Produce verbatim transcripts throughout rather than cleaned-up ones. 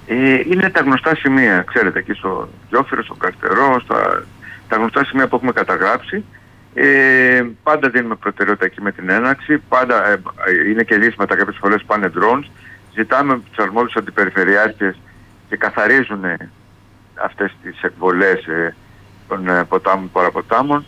Ε, είναι τα γνωστά σημεία, ξέρετε, εκεί στο Γιόφυρο, στο Καρτερό, στα, τα γνωστά σημεία που έχουμε καταγράψει. Ε, πάντα δίνουμε προτεραιότητα εκεί με την έναρξη, πάντα ε, είναι και λύσματα, κάποιες φορές πάνε drones. Ζητάμε από τους αρμόδιους αντιπεριφερειάρχες και καθαρίζουν αυτές τις εκβολές ε, των ε, ποτάμων, παραποτάμων,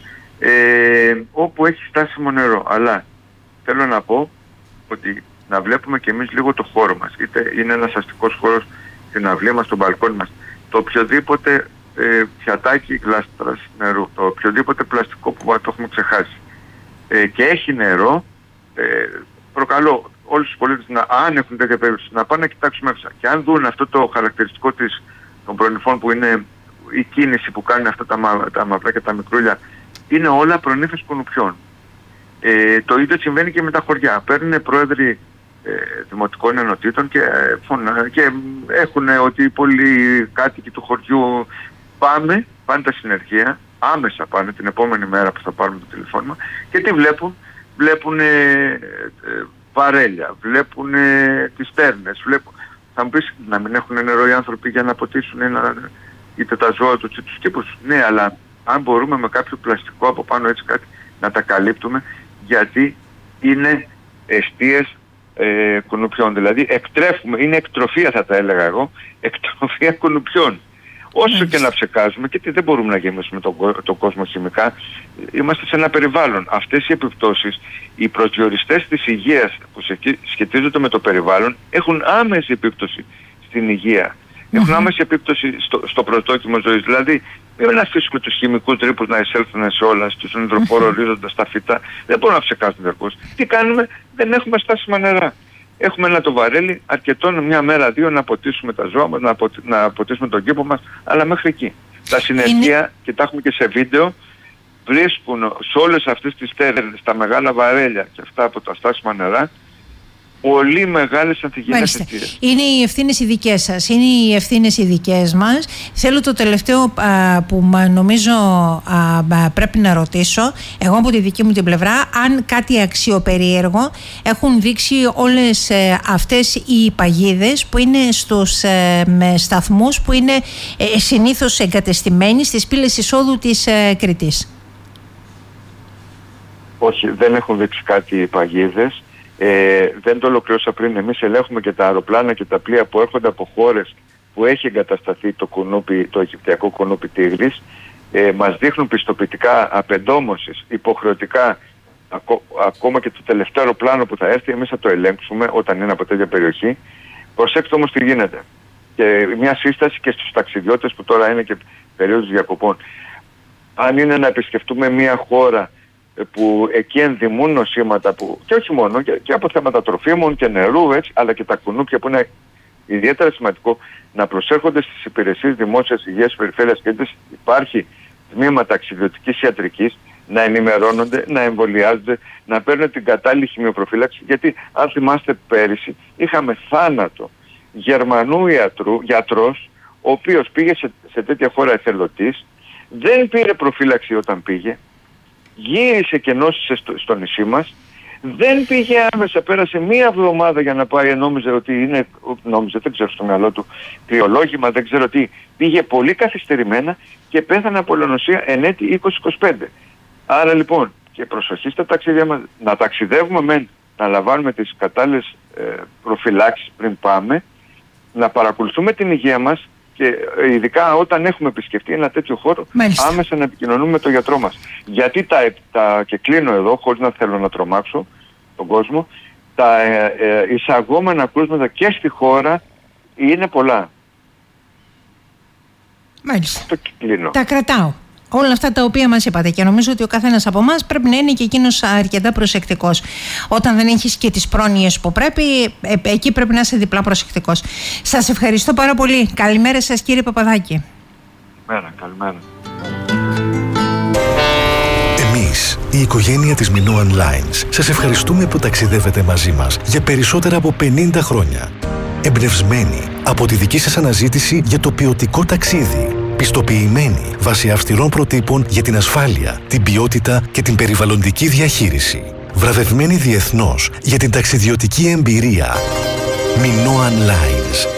ε, όπου έχει στάσιμο νερό. Αλλά θέλω να πω ότι να βλέπουμε και εμείς λίγο το χώρο μας. Είτε είναι ένας αστικός χώρος στην αυλή μας, στο μπαλκόνι μας, το οποιοδήποτε ε, πιατάκι γλάστρας νερού, το οποιοδήποτε πλαστικό που το έχουμε ξεχάσει ε, και έχει νερό, ε, προκαλώ όλους τους πολίτες, να, αν έχουν τέτοια περίπτωση, να πάνε να κοιτάξουν μέσα. Και αν δουν αυτό το χαρακτηριστικό της, των προνυφών, που είναι η κίνηση που κάνουν αυτά τα, μα, τα μαυρά και τα μικρούλια, είναι όλα προνύφες κουνουπιών. Ε, το ίδιο συμβαίνει και με τα χωριά. Παίρνουν πρόεδροι ε, δημοτικών ενωτήτων και, ε, φωνα, και έχουν ότι οι πολλοί κάτοικοι του χωριού πάμε, πάνε τα συνεργεία, άμεσα πάνε την επόμενη μέρα που θα πάρουμε το τηλεφώνημα, και τι βλέπουν? Βλέπουν ε, ε, βαρέλια, βλέπουν ε, τις στέρνες, βλέπουν. Θα μου πεις, να μην έχουν νερό οι άνθρωποι για να ποτίσουν ένα, είτε τα ζώα τους είτε τους κήπους. Ναι, αλλά αν μπορούμε με κάποιο πλαστικό από πάνω έτσι κάτι να τα καλύπτουμε, γιατί είναι εστίες ε, κουνουπιών. Δηλαδή εκτρέφουμε, είναι εκτροφία θα τα έλεγα εγώ, εκτροφία κουνουπιών. Όσο και να ψεκάζουμε, και δεν μπορούμε να γεμίσουμε τον, τον κόσμο χημικά, είμαστε σε ένα περιβάλλον. Αυτές οι επιπτώσεις, οι προσδιοριστές της υγείας που σχετίζονται με το περιβάλλον, έχουν άμεση επίπτωση στην υγεία. Έχουν άμεση επίπτωση στο, στο πρωτόκιμο ζωής. Δηλαδή, μην αφήσουμε τους χημικούς ρήπους να εισέλθουν σε όλα, στους υδροφόρο ορίζοντα, στα φυτά. Δεν μπορούμε να ψεκάσουμε διαρκώς. Τι κάνουμε? Δεν έχουμε στάσιμα νερά. Έχουμε ένα το βαρέλι, αρκετό μια μέρα, δύο να ποτίσουμε τα ζώα μας, να, ποτι, να ποτίσουμε τον κήπο μας, αλλά μέχρι εκεί. Τα συνεργεία, είναι... και τα έχουμε και σε βίντεο, βρίσκουν σε όλες αυτές τις στέρνες, τα μεγάλα βαρέλια και αυτά από τα στάσιμα νερά, πολύ μεγάλες ανθυγιεινές αιτίες. Είναι οι ευθύνες οι δικές σας, είναι οι ευθύνες οι δικές μας. Θέλω το τελευταίο α, που νομίζω α, πρέπει να ρωτήσω, εγώ από τη δική μου την πλευρά, αν κάτι αξιοπερίεργο έχουν δείξει όλες ε, αυτές οι παγίδες που είναι στους ε, με σταθμούς που είναι ε, συνήθως εγκατεστημένοι στις πύλες εισόδου της ε, Κρήτης. Όχι, δεν έχουν δείξει κάτι οι παγίδες. Ε, δεν το ολοκληρώσα πριν. Εμείς ελέγχουμε και τα αεροπλάνα και τα πλοία που έρχονται από χώρες που έχει εγκατασταθεί το, κουνούπι, το αιγυπτιακό κουνούπι Τίγρης. Ε, μας δείχνουν πιστοποιητικά απεντόμωσης, υποχρεωτικά, ακό, ακόμα και το τελευταίο αεροπλάνο που θα έρθει, εμείς θα το ελέγξουμε όταν είναι από τέτοια περιοχή. Προσέξτε όμως τι γίνεται. Και μια σύσταση και στους ταξιδιώτες που τώρα είναι και περίοδος διακοπών. Αν είναι να επισκεφτούμε μια χώρα που εκεί ενδυμούν νοσήματα, που, και όχι μόνο, και, και από θέματα τροφίμων και νερού, έτσι, αλλά και τα κουνούπια, που είναι ιδιαίτερα σημαντικό να προσέρχονται στις υπηρεσίες δημόσιας υγείας περιφέρειας, και υπάρχει τμήμα ταξιδιωτικής ιατρικής, να ενημερώνονται, να εμβολιάζονται, να παίρνουν την κατάλληλη χημειοπροφύλαξη. Γιατί αν θυμάστε πέρυσι είχαμε θάνατο Γερμανού ιατρού, γιατρός, ο οποίος πήγε σε, σε τέτοια χώρα εθελοντής, δεν πήρε προφύλαξη όταν πήγε, γύρισε και νόσησε στο, στο νησί μας, δεν πήγε άμεσα, πέρασε μία εβδομάδα για να πάει, νόμιζε ότι είναι, νόμιζε, δεν ξέρω στο μυαλό του, κρυολόγημα, δεν ξέρω τι, πήγε πολύ καθυστερημένα και πέθανε από ελονοσία εν έτη είκοσι είκοσι πέντε. Άρα λοιπόν, και προσοχή στα ταξίδια μας, να ταξιδεύουμε μεν, να λαμβάνουμε τις κατάλληλες ε, προφυλάξεις πριν πάμε, να παρακολουθούμε την υγεία μας, και ειδικά όταν έχουμε επισκεφτεί ένα τέτοιο χώρο, μάλιστα, άμεσα να επικοινωνούμε με τον γιατρό μας. Γιατί τα, τα και κλείνω εδώ, χωρίς να θέλω να τρομάξω τον κόσμο, τα ε, ε, εισαγόμενα κρούσματα και στη χώρα είναι πολλά. Μάλιστα. Το κλείνω. Τα κρατάω. Όλα αυτά τα οποία μας είπατε, και νομίζω ότι ο καθένας από εμάς πρέπει να είναι και εκείνος αρκετά προσεκτικός. Όταν δεν έχεις και τις πρόνοιες που πρέπει, ε, εκεί πρέπει να είσαι διπλά προσεκτικός. Σας ευχαριστώ πάρα πολύ. Καλημέρα σας, κύριε Παπαδάκη. Καλημέρα, καλημέρα. Εμείς, η οικογένεια της Minoan Lines, σας ευχαριστούμε που ταξιδεύετε μαζί μας για περισσότερα από πενήντα χρόνια. Εμπνευσμένοι από τη δική σας αναζήτηση για το ποιοτικό ταξίδι. Πιστοποιημένοι βάσει αυστηρών προτύπων για την ασφάλεια, την ποιότητα και την περιβαλλοντική διαχείριση. Βραβευμένοι διεθνώς για την ταξιδιωτική εμπειρία. Minoan Lines.